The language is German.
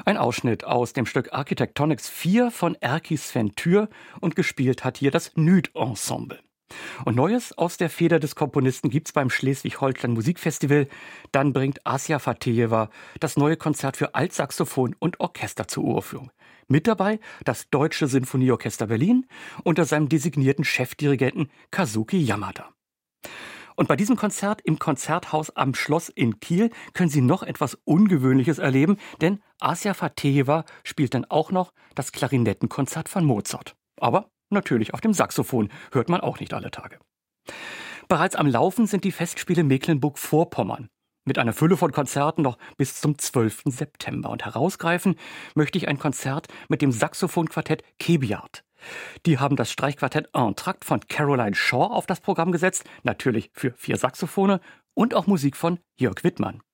Ein Ausschnitt aus dem Stück Architectonics 4 von Erkki Sven Tür und gespielt hat hier das Nyd-Ensemble. Und Neues aus der Feder des Komponisten gibt's beim Schleswig-Holstein Musikfestival. Dann bringt Asja Fatejeva das neue Konzert für Altsaxophon und Orchester zur Uraufführung. Mit dabei das Deutsche Sinfonieorchester Berlin unter seinem designierten Chefdirigenten Kazuki Yamada. Und bei diesem Konzert im Konzerthaus am Schloss in Kiel können Sie noch etwas Ungewöhnliches erleben, denn Asja Fatejeva spielt dann auch noch das Klarinettenkonzert von Mozart. Aber natürlich auf dem Saxophon, hört man auch nicht alle Tage. Bereits am Laufen sind die Festspiele Mecklenburg-Vorpommern. Mit einer Fülle von Konzerten noch bis zum 12. September. Und herausgreifen möchte ich ein Konzert mit dem Saxophonquartett Kebiart. Die haben das Streichquartett Entr'acte von Caroline Shaw auf das Programm gesetzt, natürlich für 4 Saxophone und auch Musik von Jörg Wittmann.